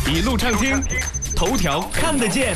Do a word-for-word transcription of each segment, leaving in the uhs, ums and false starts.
一路畅听，头条看得见。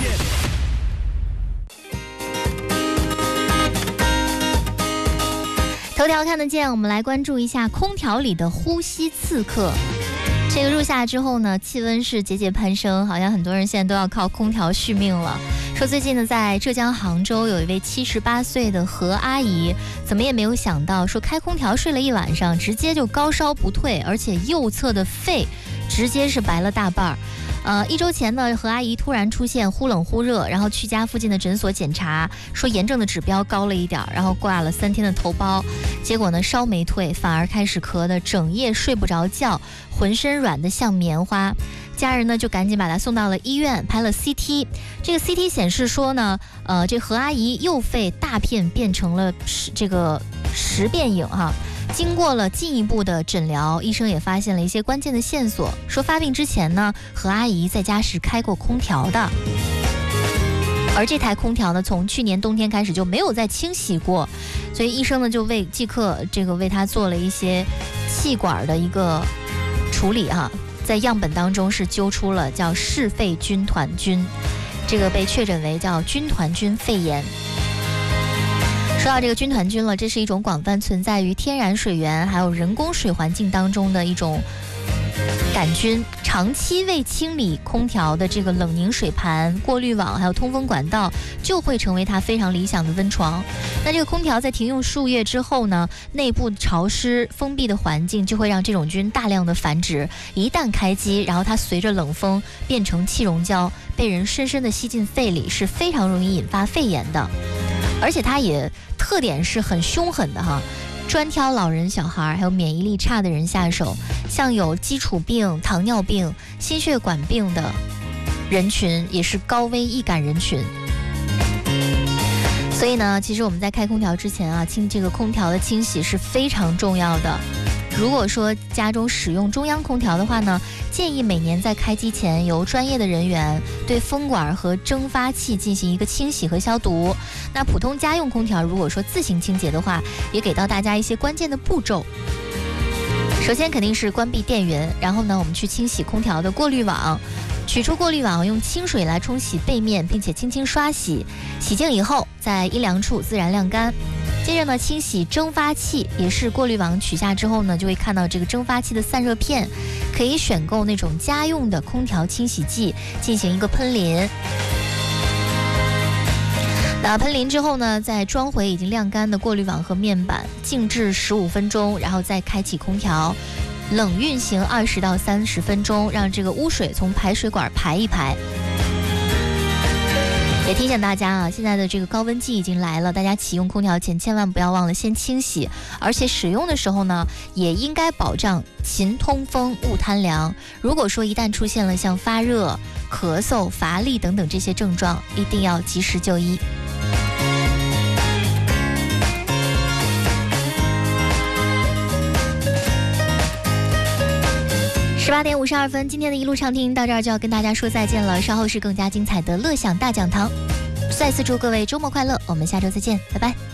头条看得见，我们来关注一下空调里的呼吸刺客。这个入夏之后呢，气温是节节攀升，好像很多人现在都要靠空调续命了。说最近呢，在浙江杭州有一位七十八岁的何阿姨，怎么也没有想到，说开空调睡了一晚上，直接就高烧不退，而且右侧的肺直接是白了大半儿。呃，一周前呢，何阿姨突然出现忽冷忽热，然后去家附近的诊所检查，说炎症的指标高了一点，然后挂了三天的头孢，结果呢烧没退，反而开始咳的整夜睡不着觉，浑身软得像棉花。家人呢就赶紧把她送到了医院，拍了 C T。这个 C T 显示说呢，呃，这何阿姨右肺大片变成了这个实变影哈。经过了进一步的诊疗，医生也发现了一些关键的线索，说发病之前呢，何阿姨在家是开过空调的，而这台空调呢，从去年冬天开始就没有再清洗过，所以医生呢就为即刻这个为她做了一些气管的一个处理哈，在样本当中是揪出了叫嗜肺军团菌，这个被确诊为叫军团菌肺炎。说到这个军团菌了，这是一种广泛存在于天然水源还有人工水环境当中的一种杆菌，长期未清理空调的这个冷凝水盘、过滤网还有通风管道，就会成为它非常理想的温床。那这个空调在停用数月之后呢，内部潮湿封闭的环境就会让这种菌大量的繁殖，一旦开机，然后它随着冷风变成气溶胶，被人深深的吸进肺里，是非常容易引发肺炎的。而且它也特点是很凶狠的哈，专挑老人、小孩还有免疫力差的人下手，像有基础病、糖尿病、心血管病的人群也是高危易感人群。所以呢，其实我们在开空调之前啊，清这个空调的清洗是非常重要的。如果说家中使用中央空调的话呢，建议每年在开机前由专业的人员对风管和蒸发器进行一个清洗和消毒。那普通家用空调如果说自行清洁的话，也给到大家一些关键的步骤。首先肯定是关闭电源，然后呢我们去清洗空调的过滤网，取出过滤网，用清水来冲洗背面，并且轻轻刷洗，洗净以后在阴凉处自然晾干。接着呢，清洗蒸发器，也是过滤网取下之后呢，就会看到这个蒸发器的散热片，可以选购那种家用的空调清洗剂进行一个喷淋。那喷淋之后呢，再装回已经晾干的过滤网和面板，静置十五分钟，然后再开启空调，冷运行二十到三十分钟，让这个污水从排水管排一排。也提醒大家啊，现在的这个高温季已经来了，大家启用空调前千万不要忘了先清洗，而且使用的时候呢，也应该保障勤通风勿贪凉。如果说一旦出现了像发热、咳嗽、乏力等等这些症状，一定要及时就医。十八点五十二分，今天的一路畅听到这儿就要跟大家说再见了。稍后是更加精彩的乐享大讲堂。再次祝各位周末快乐，我们下周再见，拜拜。